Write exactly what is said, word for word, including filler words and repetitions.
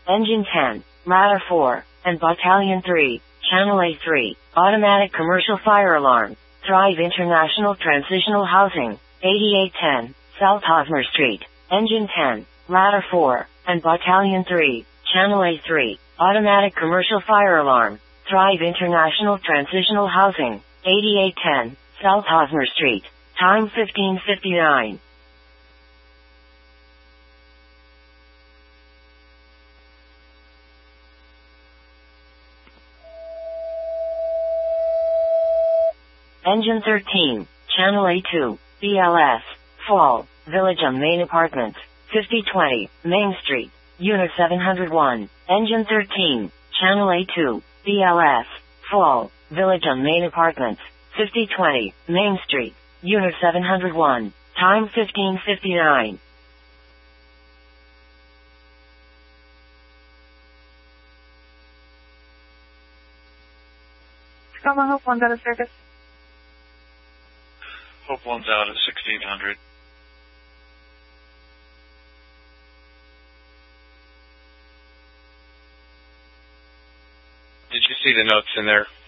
Engine ten, Ladder four, and Battalion three, Channel A three, Automatic Commercial Fire Alarm, Thrive International Transitional Housing, eighty-eight ten, South Hosmer Street. Engine ten, Ladder four, and Battalion three, Channel A three, Automatic Commercial Fire Alarm, Thrive International Transitional Housing, eighty-eight ten, South Hosmer Street. Time fifteen fifty-nine. Engine thirteen, Channel A two, B L S, Fall, Village on Main Apartments, fifty twenty, Main Street, Unit seven hundred one. Engine thirteen, Channel A two, B L S, Fall, Village on Main Apartments, fifty twenty, Main Street, Unit seven hundred one. Time fifteen fifty-nine. Tacoma Hope one's out of service. Hope one's out at sixteen hundred. Did you see the notes in there?